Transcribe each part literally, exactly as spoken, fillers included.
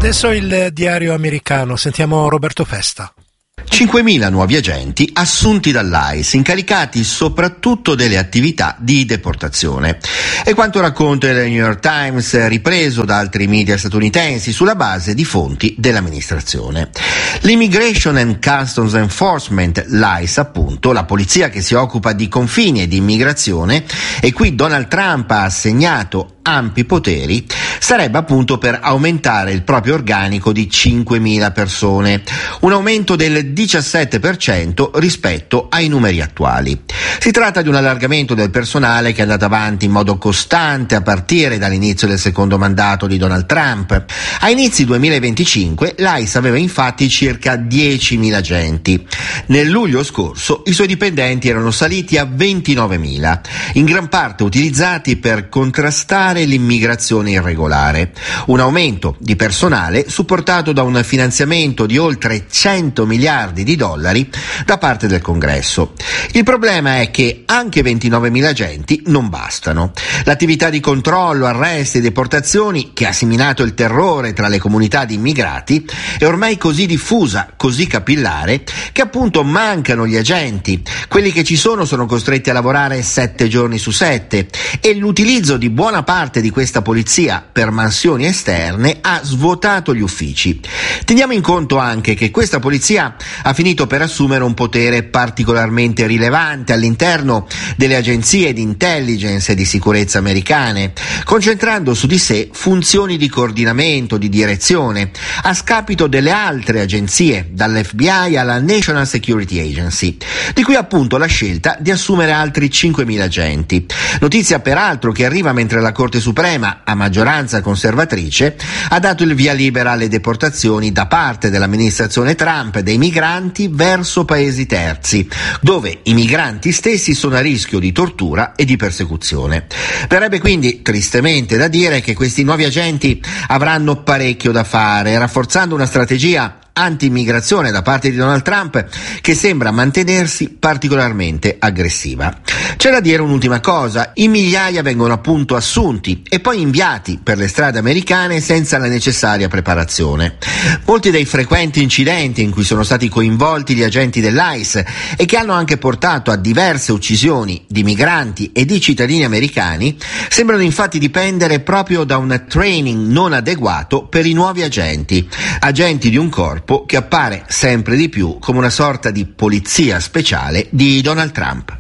Adesso il diario americano, sentiamo Roberto Festa. cinquemila nuovi agenti assunti dall'I C E, incaricati soprattutto delle attività di deportazione. È quanto racconta il New York Times, ripreso da altri media statunitensi sulla base di fonti dell'amministrazione. L'Immigration and Customs Enforcement, l'I C E appunto, la polizia che si occupa di confini e di immigrazione, e qui Donald Trump ha assegnato ampi poteri, sarebbe appunto per aumentare il proprio organico di cinquemila persone, un aumento del diciassette per cento rispetto ai numeri attuali. Si tratta di un allargamento del personale che è andato avanti in modo costante a partire dall'inizio del secondo mandato di Donald Trump. A inizi duemilaventicinque l'I C E aveva infatti circa diecimila agenti. Nel luglio scorso i suoi dipendenti erano saliti a ventinovemila, in gran parte utilizzati per contrastare l'immigrazione irregolare. Un aumento di personale supportato da un finanziamento di oltre cento miliardi di dollari da parte del Congresso. Il problema è che anche ventinovemila agenti non bastano. L'attività di controllo, arresti e deportazioni, che ha seminato il terrore tra le comunità di immigrati, è ormai così diffusa, così capillare, che appunto mancano gli agenti. Quelli che ci sono sono costretti a lavorare sette giorni su sette, e l'utilizzo di buona parte di questa polizia per mansioni esterne ha svuotato gli uffici. Teniamo in conto anche che questa polizia ha finito per assumere un potere particolarmente rilevante all'interno delle agenzie di intelligence e di sicurezza americane, concentrando su di sé funzioni di coordinamento, di direzione, a scapito delle altre agenzie, dall'F B I alla National Security Agency, di cui appunto la scelta di assumere altri cinquemila agenti. Notizia peraltro che arriva mentre la Corte Suprema, a maggioranza conservatrice, ha dato il via libera alle deportazioni da parte dell'amministrazione Trump dei migranti verso paesi terzi, dove i migranti stessi sono a rischio di tortura e di persecuzione. Verrebbe quindi tristemente da dire che questi nuovi agenti avranno parecchio da fare, rafforzando una strategia anti-immigrazione da parte di Donald Trump che sembra mantenersi particolarmente aggressiva. C'è da dire un'ultima cosa: in migliaia vengono appunto assunti e poi inviati per le strade americane senza la necessaria preparazione. Molti dei frequenti incidenti in cui sono stati coinvolti gli agenti dell'I C E e che hanno anche portato a diverse uccisioni di migranti e di cittadini americani sembrano infatti dipendere proprio da un training non adeguato per i nuovi agenti, agenti di un corpo che appare sempre di più come una sorta di polizia speciale di Donald Trump.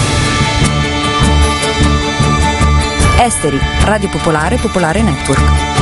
Esteri, Radio Popolare, Popolare Network.